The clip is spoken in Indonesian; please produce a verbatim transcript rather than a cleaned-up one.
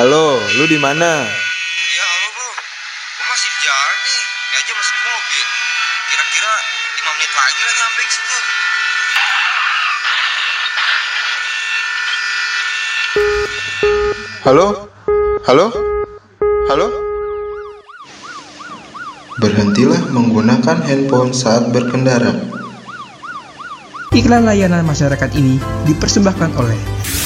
Halo, lu di mana? Iya, halo bro. Gue masih di jalan nih. Ini aja masih di mobil. Kira-kira lima menit lagi lah nyampe ke situ. Halo? Halo? Halo? Berhentilah menggunakan handphone saat berkendara. Iklan layanan masyarakat ini dipersembahkan oleh